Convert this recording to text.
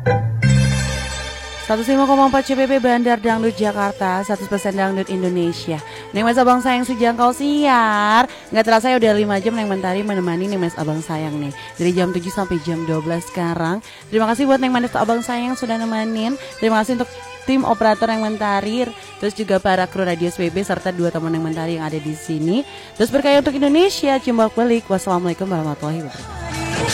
105,4 CPP Bandar Dangdut Jakarta, 100% Dangdut Indonesia. Neng Mas Abang Sayang sejangkau siar. Nggak terasa ya udah 5 jam Neng Mentari menemani Neng Mas Abang Sayang nih. Dari jam 7 sampai jam 12 sekarang. Terima kasih buat Neng Mas Abang Sayang yang sudah nemenin. Terima kasih untuk tim operator Neng Mentari, terus juga para kru Radio SPB serta 2 teman Neng Mentari yang ada di sini. Terus berkaya untuk Indonesia, cimbak balik. Wassalamualaikum warahmatullahi wabarakatuh.